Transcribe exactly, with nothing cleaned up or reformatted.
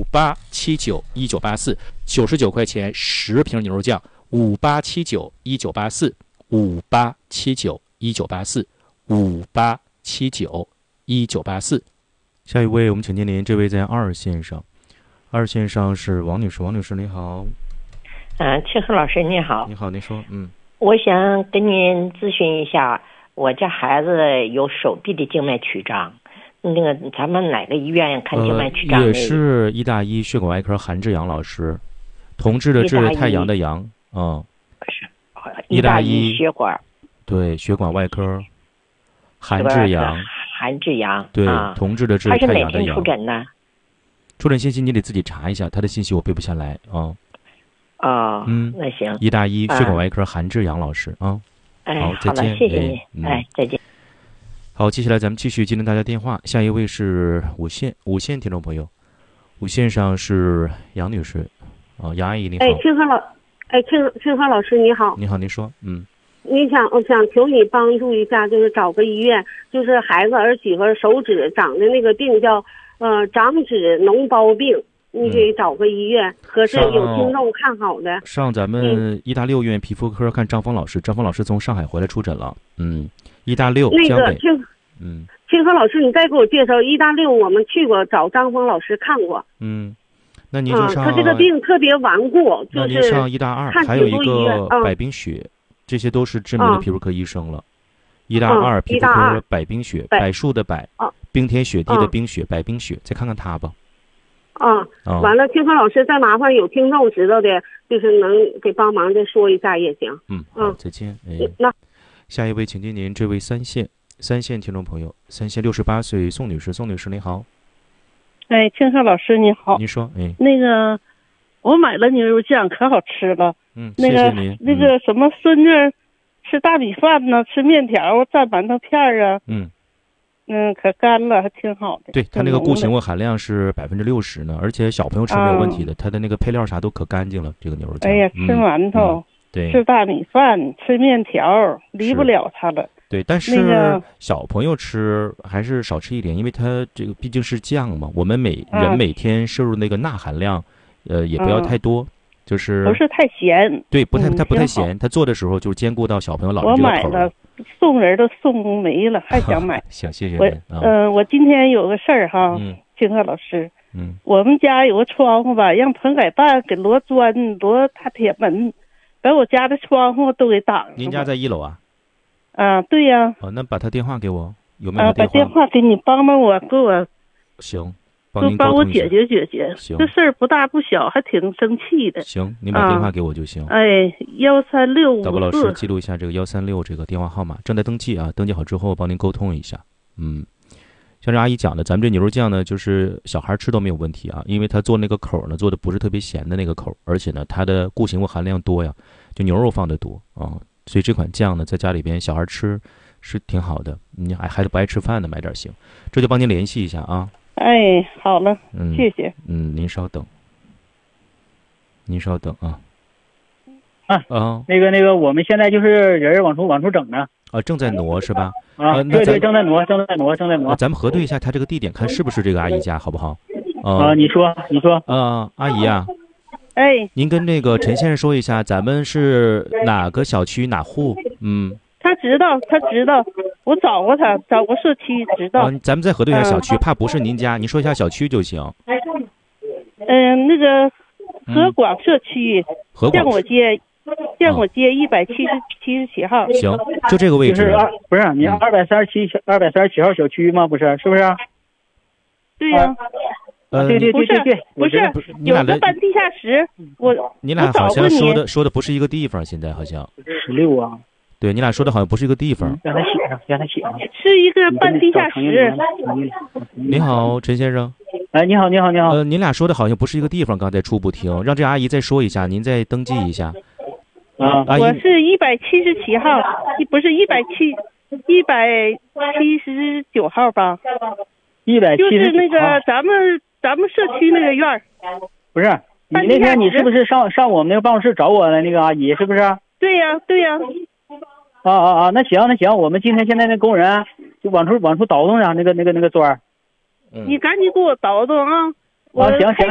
五八七九一九八四，九十九块钱十瓶牛肉酱，五八七九一九八四，五八七九一九八四，五八七九一九八四。下一位，我们请接您，这位在二线上，二线上是王女士，王女士你好。 嗯，庆和老师你好。 你好，您说。嗯， 我想跟您咨询一下，我家孩子有手臂的静脉曲张，那个咱们哪个医院看静脉曲张？ 呃、也是医大医血管外科韩志阳老师，同志的志，太阳的阳，嗯， 是医大医血管， 对，血管外科，韩志阳， 韩志阳， 对， 啊、 同志的志， 他是太阳的阳。 哪天出诊呢？ 出诊信息你得自己查一下，他的信息我背不下来啊。 哦， 嗯， 那行。 医大医血管外科韩志阳老师啊。 哎， 好，再见， 谢谢你， 嗯、 哎，再见。 好，接下来咱们继续接听大家电话，下一位是五线五线听众朋友，五线上是杨女士，啊、哦，杨阿姨你好。 哎，庆和老，哎，庆庆和老师你好。 你好，您说，嗯。 你想，我想求你帮助一下，就是找个医院，就是孩子儿媳妇手指长的那个病叫呃掌指脓包病，你给找个医院，合适有听众看好的。 上咱们医大六院皮肤科看张峰老师，张峰老师从上海回来出诊了，嗯，医大六那江北， 个庆， 嗯， 庆和老师，你再给我介绍医大六，我们去过找张峰老师看过。 嗯，那您就上， 嗯、他这个病特别顽固， 那您就是上医大二，还有一个百冰雪。嗯，这些都是知名的皮肤科医生了。医大二皮肤科百冰雪，柏树的柏，冰天雪地的冰雪，百冰雪，再看看他吧。 啊，完了，庆和老师再麻烦有听众知道的，就是能给帮忙的说一下也行。 嗯，好，再见。哎， 那下一位，请接您这位三线三线听众朋友，三线六十八岁宋女士，宋女士你好。 哎，庆和老师你好。 你说，哎， 那个我买了牛肉酱，可好吃了。 嗯， 那个谢谢您。 那个什么孙子吃大米饭呢，吃面条蘸馒头片啊， 嗯嗯，可干了，还挺好的。 对，它那个固形物含量是百分之六十呢，而且小朋友吃没有问题的，它的那个配料啥都可干净了。这个牛肉酱， 哎呀，吃馒头， 嗯、对， 吃大米饭，吃面条，离不了它了。 对，但是、 那个、 小朋友吃还是少吃一点，因为它这个毕竟是酱嘛，我们每人每天摄入那个钠含量，嗯、呃，也不要太多。就是不是太咸， 对，不太， 嗯、 它不太咸，它做的时候就兼顾到小朋友、老人这个口。 我买了，送人都送没了，还想买。 行，谢谢我您。 嗯、呃，我今天有个事儿哈， 嗯， 金鹤老师， 嗯， 我们家有个窗户吧，让棚改办给摞砖、摞大铁门，把我家的窗户都给挡上。 您家在一楼啊？ 啊，对呀、啊。 哦，那把他电话给我，有没有啊，把电话给你，帮帮我，给我。 行。 就帮我解决解决，这事儿不大不小，还挺生气的。 行，你把电话给我就行。 啊、哎，幺三六五四。 导播老师记录一下这个幺三六这个电话号码，正在登记啊，登记好之后帮您沟通一下。嗯，像这阿姨讲的，咱们这牛肉酱呢，就是小孩吃都没有问题啊，因为它做那个口呢，做的不是特别咸的那个口，而且呢，它的固形物含量多呀，就牛肉放的多啊，所以这款酱呢，在家里边小孩吃是挺好的。你还孩子不爱吃饭的，买点行，这就帮您联系一下啊。 哎，好了， 嗯， 谢谢。 嗯，您稍等，您稍等啊。 啊啊， 那个那个，我们现在就是人往出往出整呢。 啊，正在挪是吧？ 啊， 呃、 对对，正在挪，正在挪，正在挪。 啊、咱们核对一下他这个地点，看是不是这个阿姨家，好不好？ 啊，啊你说，你说。 啊、呃，阿姨啊。 哎。 您跟那个陈先生说一下，咱们是哪个小区哪户？嗯。 他知道，他知道，我找过他，找过社区，知道。 啊，咱们再核对一下小区，嗯、怕不是您家，您说一下小区就行。 嗯、呃，那个河广社区， 河广建国街，建国街一百七十七十七号。 行，就这个位置。 就是二不是你二百三十七二百三十七号小区吗？不是，是不是？ 对呀、啊。 呃， 对对对对对， 不是，不是有个搬地下室，我你俩好像说的说的不是一个地方，现在好像十六啊。 对你俩说的好像不是一个地方， 让他写上，让他写上。 是一个半地下室。 你好，陈先生。 哎，你好，你好，你好。 呃，您俩说的好像不是一个地方，刚才初步听，让这阿姨再说一下，您再登记一下。 啊， 阿姨， 我是一百七十七号，不是一百七，一百七十九号吧？ 一百七十。 就是那个咱们咱们社区那个院儿。 不是，你那天你是不是上上我们那个办公室找我了？那个阿姨是不是？ 对呀、啊，对呀、啊。 啊啊啊！那行那行，我们今天现在那工人就往出往出倒腾呀，那个那个那个砖。 你赶紧给我倒腾啊！ 啊，行行